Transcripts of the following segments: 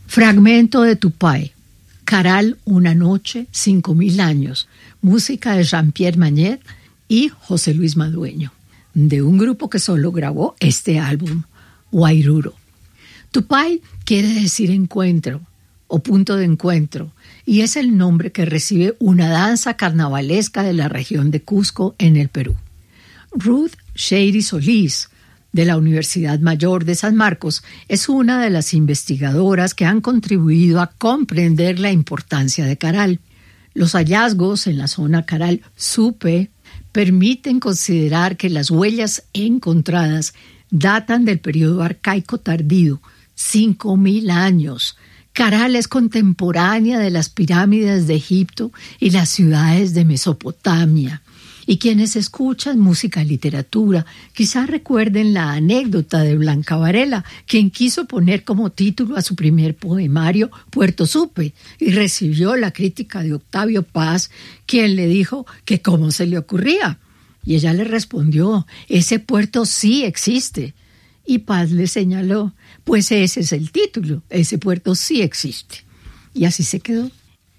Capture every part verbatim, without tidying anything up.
Fragmento de Tupay, Caral, una noche, cinco mil años, música de Jean-Pierre Magnet y José Luis Madueño, de un grupo que solo grabó este álbum, Wairuro. Tupay quiere decir encuentro o punto de encuentro, y es el nombre que recibe una danza carnavalesca de la región de Cusco en el Perú. Ruth Shady Solís, de la Universidad Mayor de San Marcos, es una de las investigadoras que han contribuido a comprender la importancia de Caral. Los hallazgos en la zona Caral Supe permiten considerar que las huellas encontradas datan del periodo arcaico tardío, cinco mil años. Caral es contemporánea de las pirámides de Egipto y las ciudades de Mesopotamia. Y quienes escuchan música y literatura quizás recuerden la anécdota de Blanca Varela, quien quiso poner como título a su primer poemario Puerto Supe y recibió la crítica de Octavio Paz, quien le dijo que cómo se le ocurría. Y ella le respondió, ese puerto sí existe. Y Paz le señaló, pues ese es el título, ese puerto sí existe. Y así se quedó.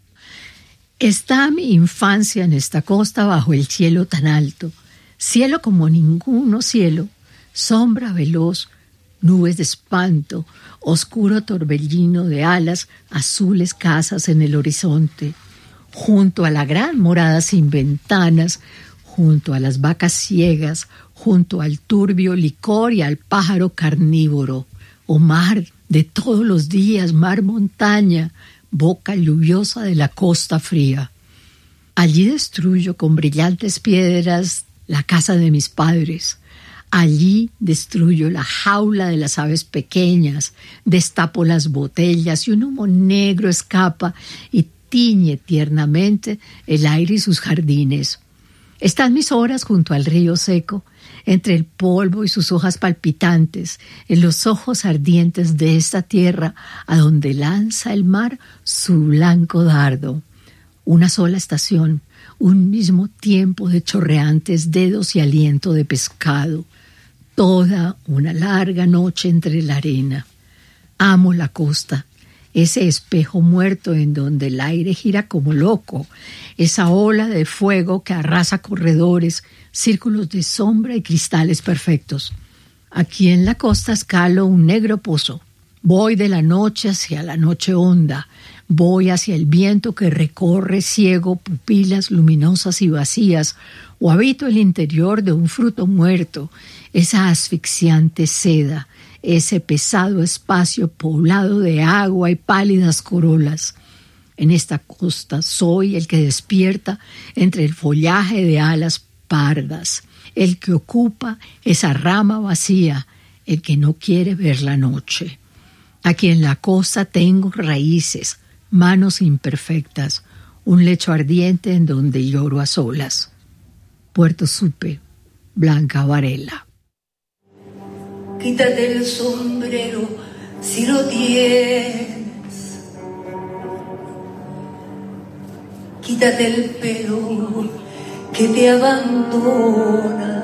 Está mi infancia en esta costa bajo el cielo tan alto, cielo como ninguno cielo, sombra veloz, nubes de espanto, oscuro torbellino de alas, azules casas en el horizonte, junto a la gran morada sin ventanas, junto a las vacas ciegas, junto al turbio licor y al pájaro carnívoro, o mar de todos los días, mar montaña, boca lluviosa de la costa fría. Allí destruyo con brillantes piedras la casa de mis padres. Allí destruyo la jaula de las aves pequeñas, destapo las botellas y un humo negro escapa y tiñe tiernamente el aire y sus jardines. Están mis horas junto al río seco, entre el polvo y sus hojas palpitantes, en los ojos ardientes de esta tierra a donde lanza el mar su blanco dardo. Una sola estación, un mismo tiempo de chorreantes dedos y aliento de pescado. Toda una larga noche entre la arena. Amo la costa, ese espejo muerto en donde el aire gira como loco, esa ola de fuego que arrasa corredores, círculos de sombra y cristales perfectos. Aquí en la costa escalo un negro pozo. Voy de la noche hacia la noche honda. Voy hacia el viento que recorre ciego pupilas luminosas y vacías, o habito el interior de un fruto muerto, esa asfixiante seda, ese pesado espacio poblado de agua y pálidas corolas. En esta costa soy el que despierta entre el follaje de alas pardas, el que ocupa esa rama vacía, el que no quiere ver la noche. Aquí en la costa tengo raíces, manos imperfectas, un lecho ardiente en donde lloro a solas. Puerto Supe, Blanca Varela. Quítate el sombrero si lo tienes. Quítate el pelo que te abandona.